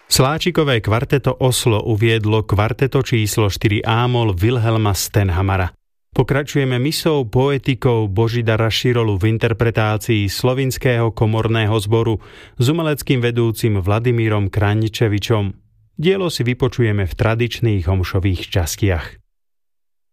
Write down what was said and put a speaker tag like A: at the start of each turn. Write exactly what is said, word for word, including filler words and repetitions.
A: Sláčikové kvarteto Oslo uviedlo kvarteto číslo štyri A-moll Wilhelma Stenhamara. Pokračujeme misou poetikou Božidara Širolu v interpretácii slovinského komorného zboru s umeleckým vedúcim Vladimírom Kranjčevičom. Dielo si vypočujeme v tradičných omšových častiach.